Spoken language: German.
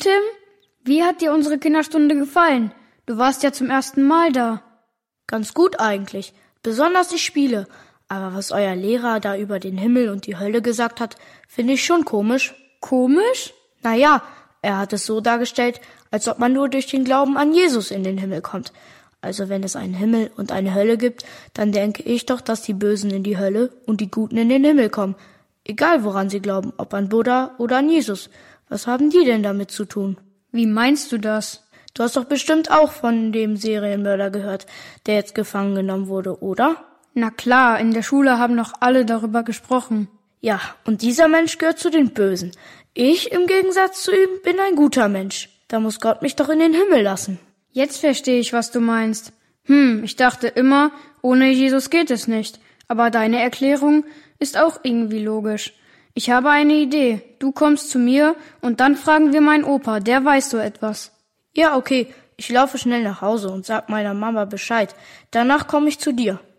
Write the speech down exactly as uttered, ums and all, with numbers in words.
Tim, wie hat dir unsere Kinderstunde gefallen? Du warst ja zum ersten Mal da. Ganz gut eigentlich, besonders die Spiele. Aber was euer Lehrer da über den Himmel und die Hölle gesagt hat, finde ich schon komisch. Komisch? Naja, er hat es so dargestellt, als ob man nur durch den Glauben an Jesus in den Himmel kommt. Also wenn es einen Himmel und eine Hölle gibt, dann denke ich doch, dass die Bösen in die Hölle und die Guten in den Himmel kommen. Egal woran sie glauben, ob an Buddha oder an Jesus. Was haben die denn damit zu tun? Wie meinst du das? Du hast doch bestimmt auch von dem Serienmörder gehört, der jetzt gefangen genommen wurde, oder? Na klar, in der Schule haben doch alle darüber gesprochen. Ja, und dieser Mensch gehört zu den Bösen. Ich, im Gegensatz zu ihm, bin ein guter Mensch. Da muss Gott mich doch in den Himmel lassen. Jetzt verstehe ich, was du meinst. Hm, ich dachte immer, ohne Jesus geht es nicht. Aber deine Erklärung ist auch irgendwie logisch. Ich habe eine Idee. Du kommst zu mir und dann fragen wir meinen Opa, der weiß so etwas. Ja, okay. Ich laufe schnell nach Hause und sag meiner Mama Bescheid. Danach komme ich zu dir.